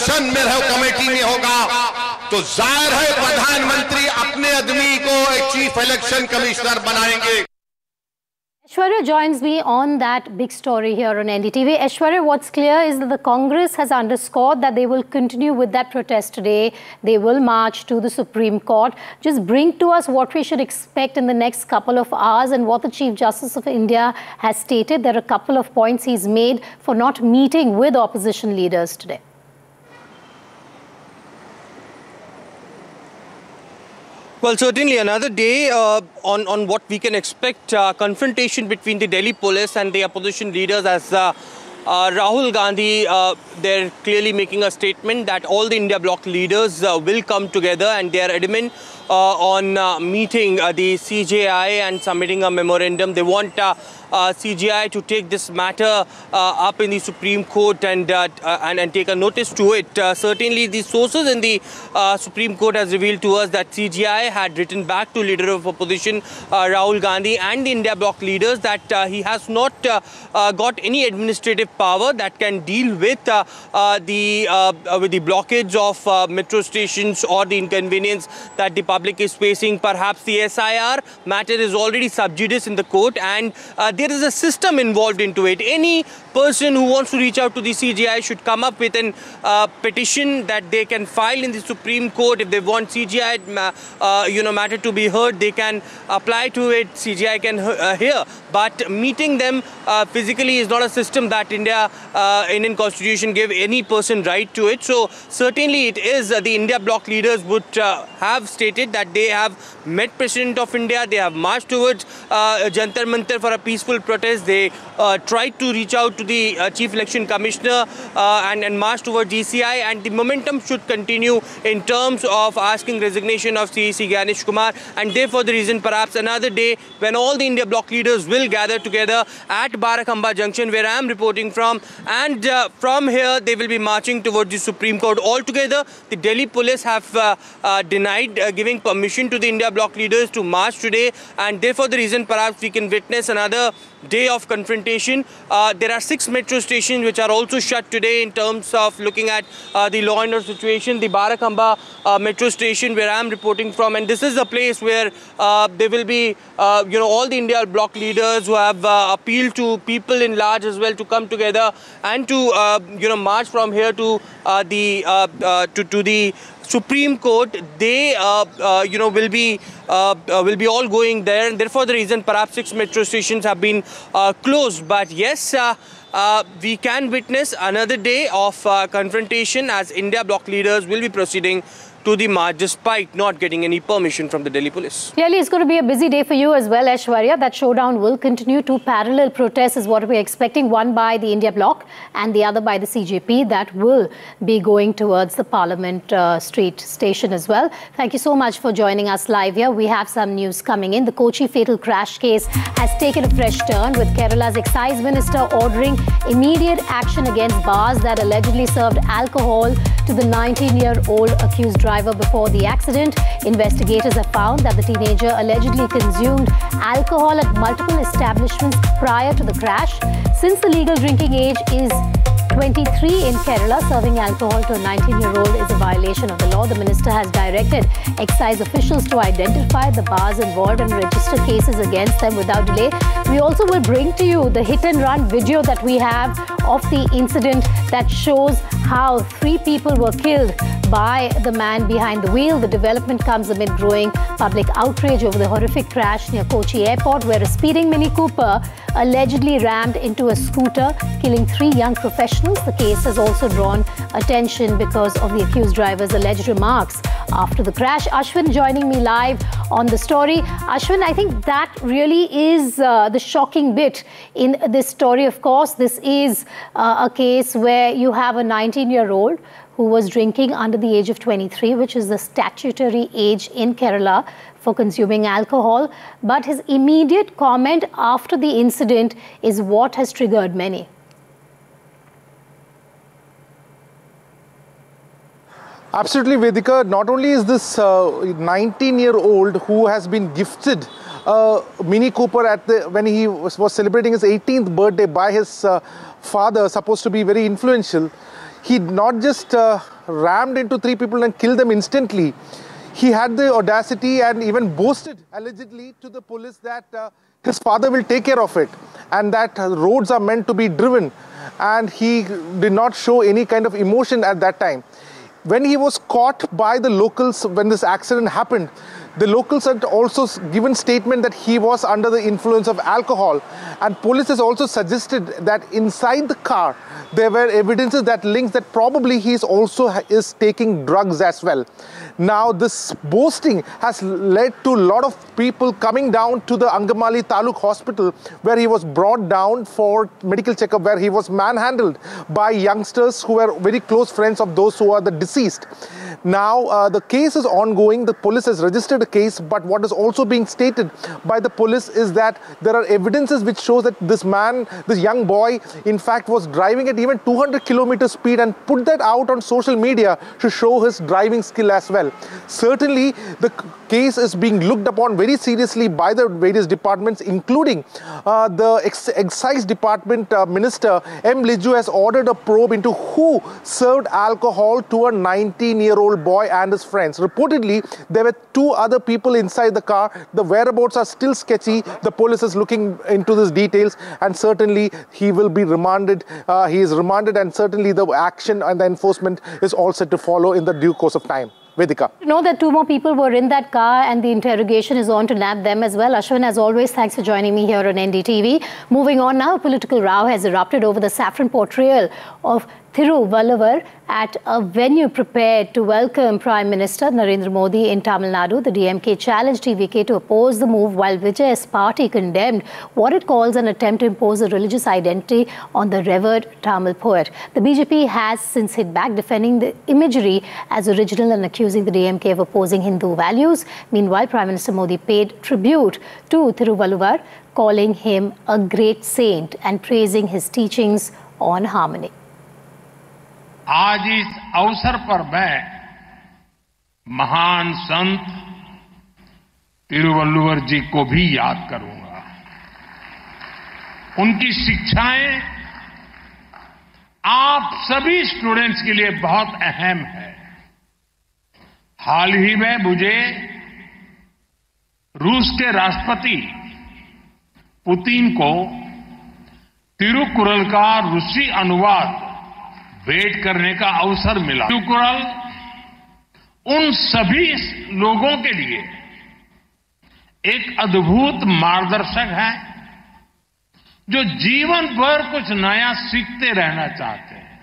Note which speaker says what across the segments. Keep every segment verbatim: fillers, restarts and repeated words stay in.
Speaker 1: Section में रहो committee में होगा, तो जाहिर है प्रधानमंत्री अपने आदमी को एक चीफ इलेक्शन कमिश्नर बनाएंगे।
Speaker 2: Aishwarya joins me on that big story here on N D T V. Aishwarya, what's clear is that the Congress has underscored that they will continue with that protest today. They will march to the Supreme Court. Just bring to us what we should expect in the next couple of hours and what the Chief Justice of India has stated. There are a couple of points he's made for not meeting with opposition leaders today.
Speaker 3: Well, certainly another day uh, on, on what we can expect, uh, confrontation between the Delhi police and the opposition leaders as uh, uh, Rahul Gandhi, uh, they're clearly making a statement that all the India bloc leaders uh, will come together, and they are adamant uh, on uh, meeting uh, the C J I and submitting a memorandum. They want uh, Uh, C J I to take this matter uh, up in the Supreme Court and, uh, uh, and and take a notice to it. Uh, certainly, the sources in the uh, Supreme Court has revealed to us that C J I had written back to Leader of Opposition uh, Rahul Gandhi and the India bloc leaders that uh, he has not uh, uh, got any administrative power that can deal with uh, uh, the uh, with the blockage of uh, metro stations or the inconvenience that the public is facing. Perhaps the S I R matter is already sub judice in the court, and uh, there is a system involved into it. Any person who wants to reach out to the C J I should come up with an uh, petition that they can file in the Supreme Court. If they want C J I, uh, you know, matter to be heard, they can apply to it. C J I can uh, hear. But meeting them uh, physically is not a system that India, uh, Indian Constitution give any person right to it. So certainly it is uh, the India bloc leaders would uh, have stated that they have met President of India. They have marched towards uh, Jantar Mantar for a peaceful protest. They uh, tried to reach out to the uh, Chief Election Commissioner uh, and, and march towards D C I, and the momentum should continue in terms of asking resignation of C E C Ganesh Kumar, and therefore the reason perhaps another day when all the India bloc leaders will gather together at Barakhamba Junction, where I am reporting from, and uh, from here they will be marching towards the Supreme Court. Altogether, the Delhi police have uh, uh, denied uh, giving permission to the India bloc leaders to march today, and therefore the reason perhaps we can witness another day of confrontation. Uh, there are six metro stations which are also shut today in terms of looking at uh, the law and order situation. The Barakhamba uh, metro station where I am reporting from, and this is a place where uh, there will be, uh, you know, all the India bloc leaders who have uh, appealed to people in large as well to come together and to, uh, you know, march from here to uh, the uh, uh, to to the Supreme Court. They, uh, uh, you know, will be uh, uh, will be all going there, and therefore the reason perhaps six metro stations have been uh, closed. But yes, uh, uh, we can witness another day of uh, confrontation as India bloc leaders will be proceeding to the march despite not getting any permission from the Delhi police.
Speaker 2: Clearly, it's going to be a busy day for you as well, Aishwarya. That showdown will continue. Two parallel protests is what we're expecting, one by the India bloc and the other by the C J P, that will be going towards the Parliament uh, Street station as well. Thank you so much for joining us live here. We have some news coming in. The Kochi fatal crash case has taken a fresh turn, with Kerala's excise minister ordering immediate action against bars that allegedly served alcohol to the nineteen-year-old accused driver. Before the accident, investigators have found that the teenager allegedly consumed alcohol at multiple establishments prior to the crash. Since the legal drinking age is twenty-three in Kerala, serving alcohol to a nineteen-year-old is a violation of the law. The minister has directed excise officials to identify the bars involved and register cases against them without delay. We also will bring to you the hit and run video that we have of the incident that shows how three people were killed by the man behind the wheel. The development comes amid growing public outrage over the horrific crash near Kochi Airport, where a speeding Mini Cooper allegedly rammed into a scooter, killing three young professionals. The case has also drawn attention because of the accused driver's alleged remarks after the crash. Ashwin joining me live on the story. Ashwin, I think that really is uh, the shocking bit in this story. Of course, this is uh, a case where you have a nineteen-year-old who was drinking under the age of twenty-three, which is the statutory age in Kerala for consuming alcohol. But his immediate comment after the incident is what has triggered many.
Speaker 4: Absolutely, Vedika. Not only is this nineteen-year-old who has been gifted a Mini Cooper at the when he was, was celebrating his eighteenth birthday by his uh, father, supposed to be very influential. he not just uh, rammed into three people and killed them instantly. He had the audacity and even boasted allegedly to the police that uh, his father will take care of it and that uh, roads are meant to be driven, and he did not show any kind of emotion at that time. When he was caught by the locals when this accident happened, the locals had also given statement that he was under the influence of alcohol, and police has also suggested that inside the car there were evidences that links that probably he is also is taking drugs as well. Now this boasting has led to a lot of people coming down to the Angamali Taluk Hospital, where he was brought down for medical checkup, where he was manhandled by youngsters who were very close friends of those who are the deceased. Now uh, the case is ongoing. The police has registered a case, but what is also being stated by the police is that there are evidences which shows that this man, this young boy, in fact was driving at even two hundred kilometer speed and put that out on social media to show his driving skill as well. Certainly the case is being looked upon very seriously by the various departments, including uh, the ex excise department uh, minister M. Liju has ordered a probe into who served alcohol to a nineteen year old boy and his friends. Reportedly there were two other people inside the car. The whereabouts are still sketchy. The police is looking into these details, and certainly he will be remanded. Uh, he is remanded, and certainly the action and the enforcement is all set to follow in the due course of time. Vedika.
Speaker 2: You know that two more people were in that car and the interrogation is on to nab them as well. Ashwin, as always, thanks for joining me here on N D T V. Moving on now, a political row has erupted over the saffron portrayal of Thiruvalluvar at a venue prepared to welcome Prime Minister Narendra Modi in Tamil Nadu. The D M K challenged T V K to oppose the move, while Vijay's party condemned what it calls an attempt to impose a religious identity on the revered Tamil poet. The B J P has since hit back, defending the imagery as original and accusing the D M K of opposing Hindu values. Meanwhile, Prime Minister Modi paid tribute to Thiruvalluvar, calling him a great saint and praising his teachings on harmony.
Speaker 5: आज इस अवसर पर मैं महान संत तिरुवल्लुवर जी को भी याद करूंगा। उनकी शिक्षाएं आप सभी स्टूडेंट्स के लिए बहुत अहम है। हाल ही में मुझे रूस के राष्ट्रपति पुतिन को तिरुकुरल का रूसी अनुवाद भेंट करने का अवसर मिला। तिरुकुरल उन सभी लोगों के लिए एक अद्भुत मार्गदर्शक है जो जीवन भर कुछ नया सीखते रहना चाहते हैं।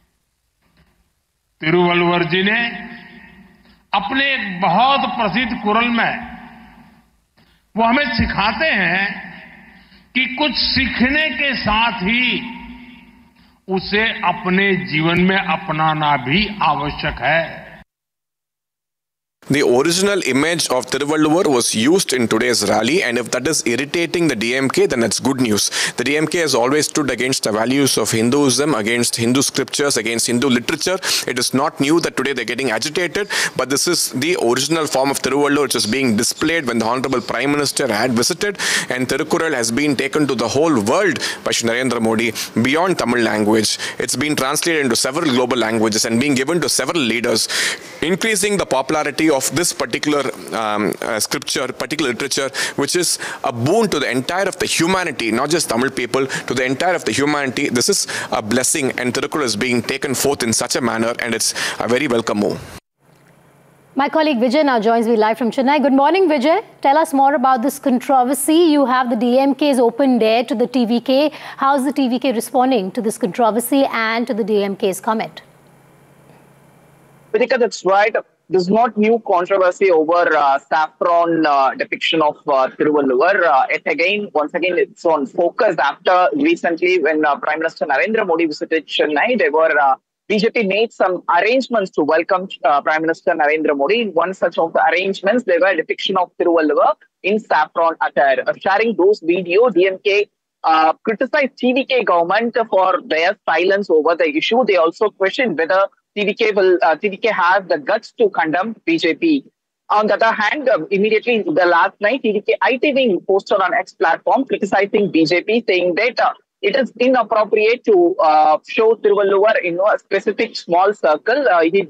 Speaker 5: तिरुवल्लुवर जी ने अपने एक बहुत प्रसिद्ध कुरल में वो हमें सिखाते हैं कि कुछ सीखने के साथ ही उसे अपने जीवन में अपनाना भी आवश्यक है।
Speaker 6: The original image of Thiruvalluvar was used in today's rally, and if that is irritating the D M K, then it's good news. The D M K has always stood against the values of Hinduism, against Hindu scriptures, against Hindu literature. It is not new that today they're getting agitated, but this is the original form of Thiruvalluvar which is being displayed when the Honorable Prime Minister had visited, and Thirukural has been taken to the whole world by Shri Narendra Modi beyond Tamil language. It's been translated into several global languages and being given to several leaders, increasing the popularity of this particular um, uh, scripture, particular literature, which is a boon to the entire of the humanity, not just Tamil people, to the entire of the humanity. This is a blessing, and Thirukural is being taken forth in such a manner, and it's a very welcome move.
Speaker 2: My colleague Vijay now joins me live from Chennai. Good morning, Vijay. Tell us more about this controversy. You have the D M K's open dare to the T V K. How's the T V K responding to this controversy and to the D M K's comment?
Speaker 7: Vedika, that's right. There's not new controversy over uh, saffron uh, depiction of uh, Thiruvalluvar. Uh, it again, once again, it's on focus after recently when uh, Prime Minister Narendra Modi visited Chennai. They were uh, B J P made some arrangements to welcome uh, Prime Minister Narendra Modi. In one such of the arrangements, there were a depiction of Thiruvalluvar in saffron attire. Uh, sharing those videos, D M K uh, criticized T V K government for their silence over the issue. They also questioned whether T V K will uh, T V K has the guts to condemn B J P. On the other hand, uh, immediately the last night, T V K I T V posted on X platform criticizing B J P, saying that uh, it is inappropriate to uh, show Tiruvalluvar in a specific small circle. Uh, he